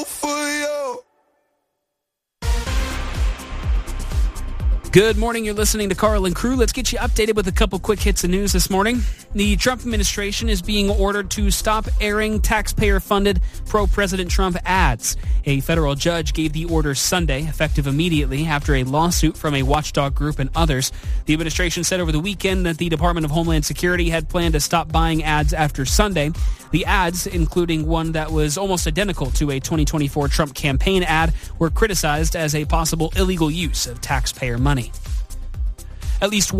go for you. Good morning. You're listening to Carl and Crew. Let's get you updated with a couple quick hits of news this morning. The Trump administration is being ordered to stop airing taxpayer-funded pro-President Trump ads. A federal judge gave the order Sunday, effective immediately after a lawsuit from a watchdog group and others. The administration said over the weekend that the Department of Homeland Security had planned to stop buying ads after Sunday. The ads, including one that was almost identical to a 2024 Trump campaign ad, were criticized as a possible illegal use of taxpayer money. At least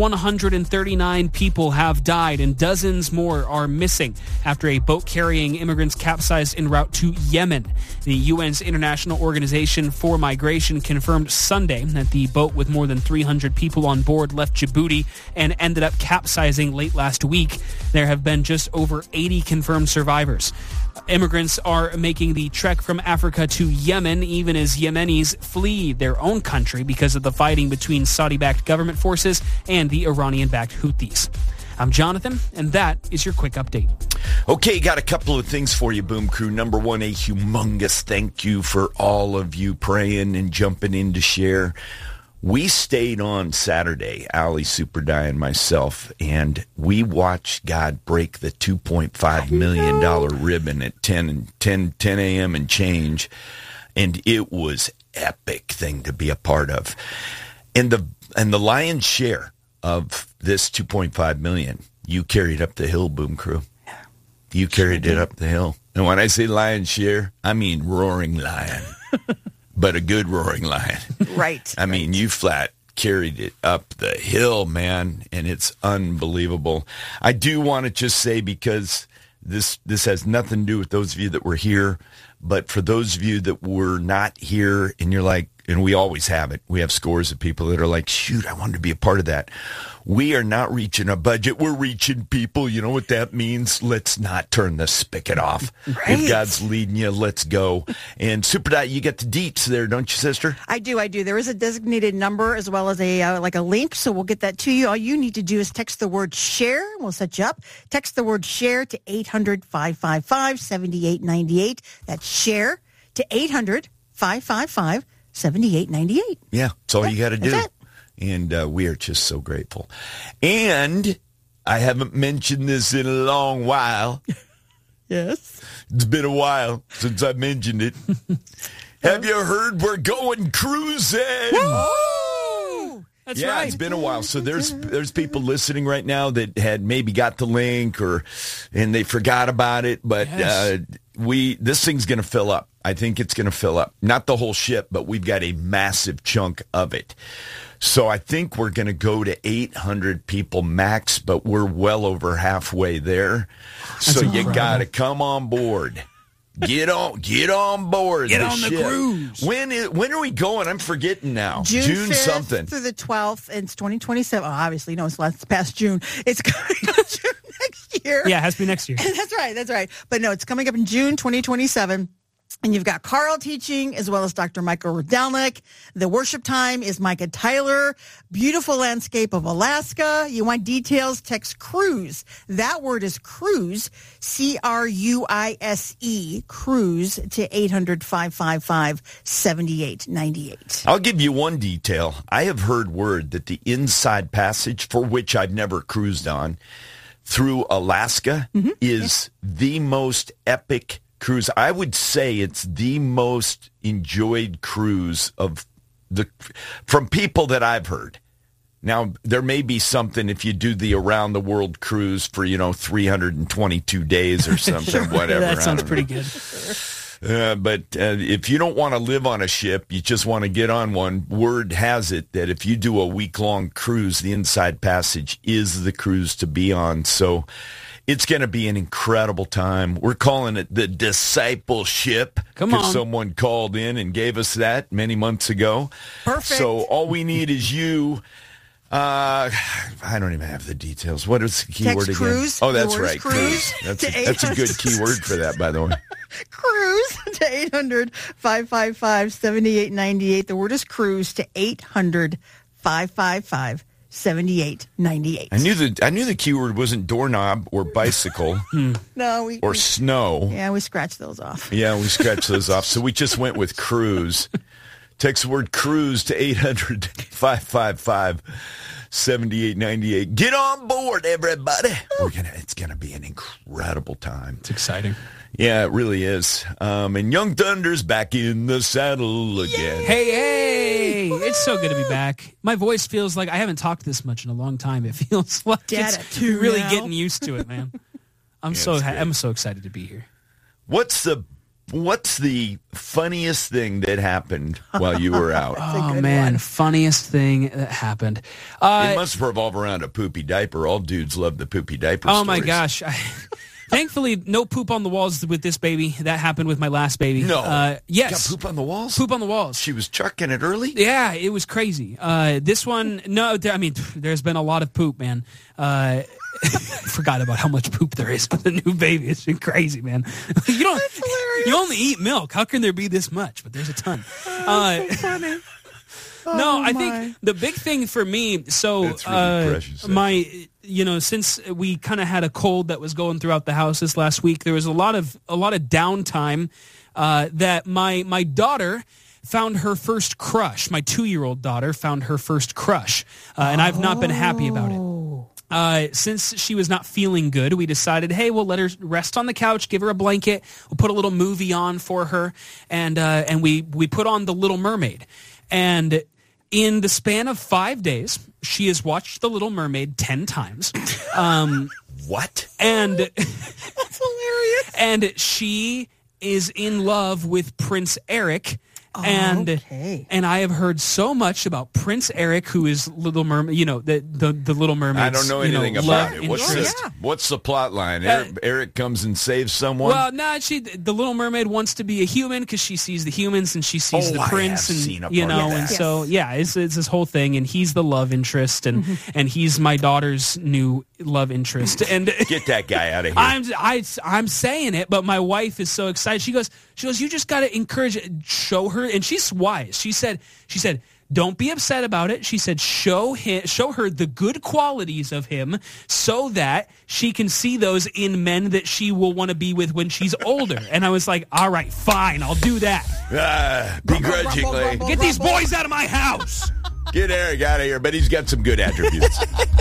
139 people have died and dozens more are missing after a boat carrying immigrants capsized en route to Yemen. The UN's International Organization for Migration confirmed Sunday that the boat with more than 300 people on board left Djibouti and ended up capsizing late last week. There have been just over 80 confirmed survivors. Immigrants are making the trek from Africa to Yemen, even as Yemenis flee their own country because of the fighting between Saudi-backed government forces and the Iranian-backed Houthis. I'm Jonathan, and that is your quick update. Okay, got a couple of things for you, Boom Crew. Number one, a humongous thank you for all of you praying and jumping in to share. We stayed on Saturday, Ali, Super Die, and myself, and we watched God break the $2.5 million ribbon at 10 a.m. and change, and it was epic thing to be a part of. And the lion's share of this $2.5 million, you carried up the hill, Boom Crew. You carried it up the hill. And when I say lion's share, I mean roaring lion. But a good roaring lion. Right. I mean, you flat carried it up the hill, man, and it's unbelievable. I do want to just say, because this has nothing to do with those of you that were here, but for those of you that were not here, and you're like, and we always have it, we have scores of people that are like, shoot, I wanted to be a part of that. We are not reaching a budget. We're reaching people. You know what that means? Let's not turn the spigot off. Right. If God's leading you, let's go. And Super Dot, you get the deets there, don't you, sister? I do. There is a designated number as well as a like a link, so we'll get that to you. All you need to do is text the word share. We'll set you up. Text the word share to 800-555-7898. That's share to 800-555-7898. Yeah, that's all you got to do. That's it. And we are just so grateful. And I haven't mentioned this in a long while. Yes. It's been a while since I mentioned it. Have you heard we're going cruising? Woo! That's yeah, right. It's been a while. So there's people listening right now that had maybe got the link and they forgot about it. But Yes. this thing's going to fill up. I think it's going to fill up. Not the whole ship, but we've got a massive chunk of it. So I think we're going to go to 800 people max, but we're well over halfway there. So you got to come on board. Get on board. Get on the cruise. When are we going? I'm forgetting now. June 5th something. through the 12th. It's 2027. Oh, obviously, no, it's past June. It's coming up June next year. Yeah, it has to be next year. That's right. But no, it's coming up in June 2027. And you've got Carl teaching, as well as Dr. Michael Rodalnik. The worship time is Micah Tyler. Beautiful landscape of Alaska. You want details? Text cruise. That word is cruise, C-R-U-I-S-E, cruise to 800-555-7898. I'll give you one detail. I have heard word that the inside passage, for which I've never cruised on, through Alaska is the most epic cruise. I would say it's the most enjoyed cruise from people that I've heard. Now, there may be something if you do the around the world cruise for, 322 days or something, whatever. That sounds pretty good. But if you don't want to live on a ship, you just want to get on one, word has it that if you do a week-long cruise, the Inside Passage is the cruise to be on. So it's going to be an incredible time. We're calling it the Discipleship. Come on. Because someone called in and gave us that many months ago. Perfect. So all we need is you. I don't even have the details. What is the keyword again? Cruise. Oh, that's The word is right. cruise. That's a good keyword for that, by the way. Cruise to 800-555-7898. The word is cruise to 800-555-7898. 7898. I knew the keyword wasn't doorknob or bicycle No, or snow. Yeah, we scratched those off. Yeah, we scratched those off. So we just went with cruise. Text the word cruise to 800-555-7898. Get on board, everybody. It's gonna be an incredible time. It's exciting. Yeah, it really is. And Young Thunder's back in the saddle again. Hey, it's so good to be back. My voice feels like I haven't talked this much in a long time. It feels like it's really getting used to it, man. I'm so excited to be here. What's the funniest thing that happened while you were out? Oh, man, funniest thing that happened. It must revolve around a poopy diaper. All dudes love the poopy diaper Oh, stories. my gosh. Thankfully, no poop on the walls with this baby. That happened with my last baby. No. Yes. Got poop on the walls? Poop on the walls. She was chucking it early? Yeah, it was crazy. This one, no, I mean, there's been a lot of poop, man. I forgot about how much poop there is with a new baby. It's been crazy, man. You only eat milk. How can there be this much? But there's a ton. That's so funny. I think the big thing for me, so That's really precious, since we kind of had a cold that was going throughout the house this last week, there was a lot of downtime that my daughter found her first crush. My 2-year-old daughter found her first crush, and I've not been happy about it. Since she was not feeling good, we decided, hey, we'll let her rest on the couch, give her a blanket, we'll put a little movie on for her, and we put on The Little Mermaid. And in the span of 5 days, she has watched The Little Mermaid 10 times. What? And That's hilarious. And she is in love with Prince Eric. And I have heard so much about Prince Eric, who is Little Mermaid. You know, the Little Mermaid. I don't know anything about it. What's the plot line? Eric comes and saves someone. Well, the Little Mermaid wants to be a human because she sees the humans and she sees the prince, so it's this whole thing. And he's the love interest, and he's my daughter's new love interest. And get that guy out of here. I'm saying it, but my wife is so excited. She goes, you just got to encourage it, show her. And she's wise. She said, don't be upset about it. She said, show her the good qualities of him so that she can see those in men that she will want to be with when she's older. And I was like, all right, fine, I'll do that. Begrudgingly. Get these boys out of my house. Get Eric out of here, but he's got some good attributes.